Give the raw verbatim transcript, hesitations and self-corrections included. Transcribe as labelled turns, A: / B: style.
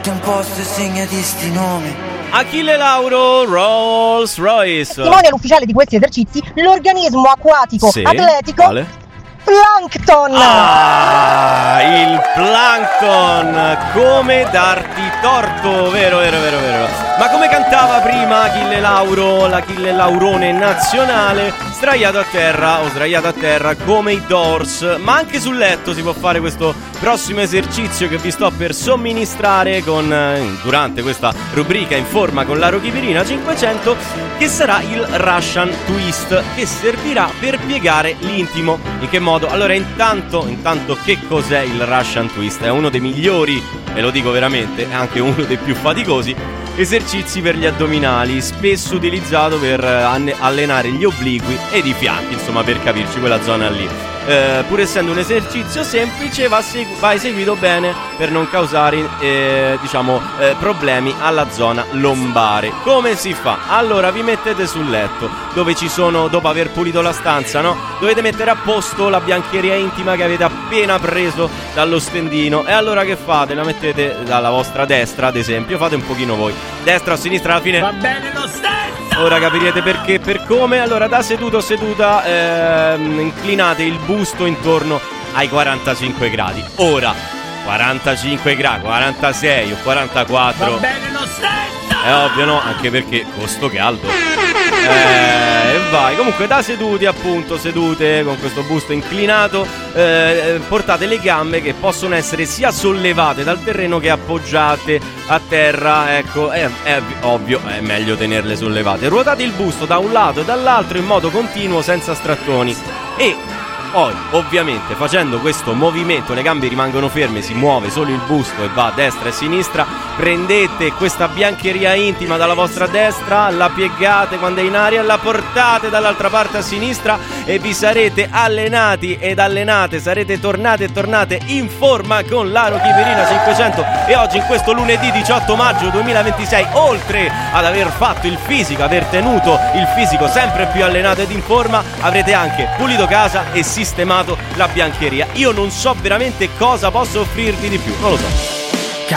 A: metti un posto e segnati sti nomi.
B: Achille Lauro, Rolls Royce.
C: Testimonia l'ufficiale di questi esercizi l'organismo acquatico
B: Sì,
C: atletico
B: quale?
C: Plankton.
B: Ah, il plankton, come darti torto, vero, vero, vero, vero. Ma come cantava prima Achille Lauro, l'Achille Laurone nazionale, sdraiato a terra o sdraiato a terra come i Doors. Ma anche sul letto si può fare questo prossimo esercizio che vi sto per somministrare con, eh, durante questa rubrica in forma con l'Arochipirina cinquecento, che sarà il Russian Twist, che servirà per piegare l'intimo. In che modo? Allora intanto, intanto che cos'è il Russian Twist? È uno dei migliori, e lo dico veramente, è anche uno dei più faticosi esercizi per gli addominali, spesso utilizzato per allenare gli obliqui ed i fianchi, insomma, per capirci, quella zona lì. Eh, pur essendo un esercizio semplice, va, segu- va eseguito bene per non causare eh, diciamo eh, problemi alla zona lombare. Come si fa? Allora vi mettete sul letto, dove ci sono, dopo aver pulito la stanza, no? Dovete mettere a posto la biancheria intima che avete appena preso dallo stendino. E allora che fate? La mettete dalla vostra destra, ad esempio, fate un pochino voi, destra o sinistra, alla fine
D: va bene lo stesso.
B: Ora capirete perché, per come. Allora, da seduto o seduta, ehm, inclinate il busto intorno ai quarantacinque gradi. Ora, quarantacinque gradi, quarantasei o quarantaquattro.
D: Va bene lo stesso.
B: È ovvio, no? Anche perché con sto caldo. Eh, e vai. Comunque, da seduti, appunto, sedute con questo busto inclinato, eh, portate le gambe che possono essere sia sollevate dal terreno che appoggiate a terra. Ecco, è, è ovvio, è meglio tenerle sollevate. Ruotate il busto da un lato e dall'altro in modo continuo, senza strattoni. E poi, ovviamente, facendo questo movimento, le gambe rimangono ferme, si muove solo il busto e va a destra e a sinistra. Prendete questa biancheria intima dalla vostra destra, la piegate quando è in aria, la portate dall'altra parte a sinistra e vi sarete allenati ed allenate, sarete tornate e tornate in forma con l'Arochipirina cinquecento. E oggi, in questo lunedì diciotto maggio duemilaventisei, oltre ad aver fatto il fisico, aver tenuto il fisico sempre più allenato ed in forma, avrete anche pulito casa e sistemato la biancheria. Io non so veramente cosa posso offrirvi di più, non lo so.